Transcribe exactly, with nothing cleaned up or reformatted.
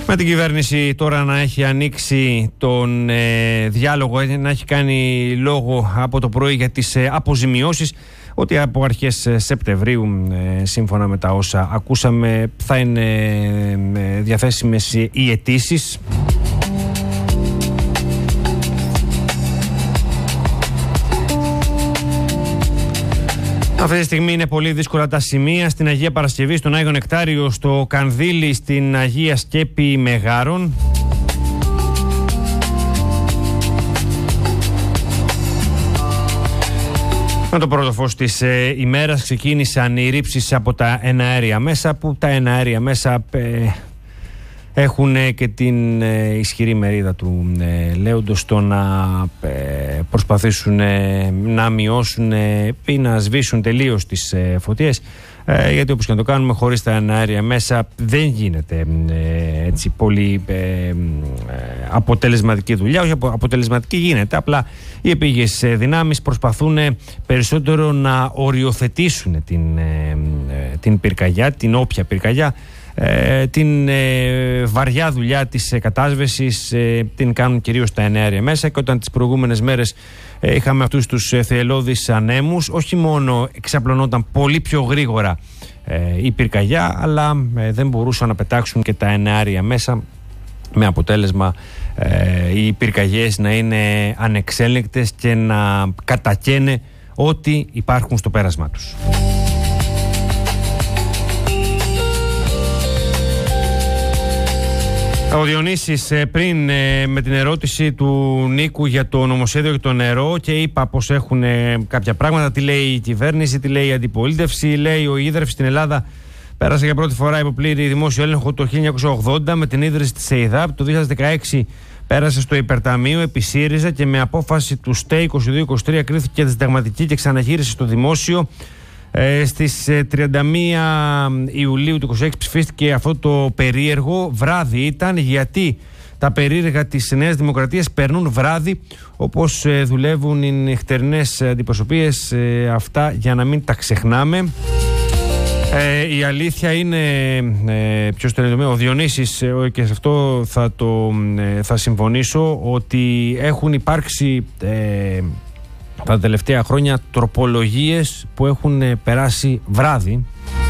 Με την κυβέρνηση τώρα να έχει ανοίξει τον ε, διάλογο, να έχει κάνει λόγο από το πρωί για τις ε, αποζημιώσεις, ότι από αρχές Σεπτεμβρίου, ε, σύμφωνα με τα όσα ακούσαμε, θα είναι ε, διαθέσιμες οι αιτήσεις. Αυτή τη στιγμή είναι πολύ δύσκολα τα σημεία στην Αγία Παρασκευή, στον Άγιο Νεκτάριο, στο Κανδύλι, στην Αγία Σκέπη Μεγάρων. Με το πρώτο φως της ε, ημέρας ξεκίνησαν οι ρήψεις από τα εναέρια μέσα, που τα εναέρια μέσα ε, έχουν και την ε, ισχυρή μερίδα του ε, λέοντος στο να ε, προσπαθήσουν ε, να μειώσουν ε, ή να σβήσουν τελείως τις ε, φωτιές, ε, γιατί όπως και να το κάνουμε χωρίς τα εναέρια μέσα δεν γίνεται ε, έτσι πολύ ε, ε, αποτελεσματική δουλειά. Όχι απο, αποτελεσματική γίνεται, απλά οι επίγειες ε, δυνάμεις προσπαθούν περισσότερο να οριοθετήσουν την, ε, ε, την πυρκαγιά, την όποια πυρκαγιά. Ε, την ε, βαριά δουλειά της ε, κατάσβεσης ε, την κάνουν κυρίως τα εναέρια μέσα, και όταν τις προηγούμενες μέρες ε, είχαμε αυτούς τους ε, θελώδεις ανέμους, όχι μόνο εξαπλωνόταν πολύ πιο γρήγορα ε, η πυρκαγιά, αλλά ε, δεν μπορούσαν να πετάξουν και τα εναέρια μέσα, με αποτέλεσμα ε, οι πυρκαγιές να είναι ανεξέλεγκτες και να κατακαίνε ό,τι υπάρχουν στο πέρασμά τους. Ο Διονύσης πριν με την ερώτηση του Νίκου για το νομοσχέδιο και το νερό, και είπα πως έχουν κάποια πράγματα, τι λέει η κυβέρνηση, τι λέει η αντιπολίτευση. Λέει ο ίδρυυς στην Ελλάδα πέρασε για πρώτη φορά υπό πλήρη δημόσιο έλεγχο το χίλια εννιακόσια ογδόντα με την ίδρυση της ΕΙΔΑΠ. Το δύο χιλιάδες δεκαέξι πέρασε στο υπερταμείο επί ΣΥΡΙΖΑ και με απόφαση του ΣΤΕ είκοσι δύο είκοσι τρία κρίθηκε αντισυνταγματική και ξαναγύρισε στο δημόσιο. Ε, στις τριάντα μία Ιουλίου του είκοσι έξι ψηφίστηκε αυτό το περίεργο. Βράδυ ήταν, γιατί τα περίεργα της Νέας Δημοκρατίας περνούν βράδυ, όπως ε, δουλεύουν οι νυχτερινές αντιπροσωπείες, ε, αυτά για να μην τα ξεχνάμε. Ε, η αλήθεια είναι, ε, ποιος το λέει, ο Διονύσης, ε, και σε αυτό θα, το, ε, θα συμφωνήσω, ότι έχουν υπάρξει ε, τα τελευταία χρόνια τροπολογίες που έχουν περάσει βράδυ.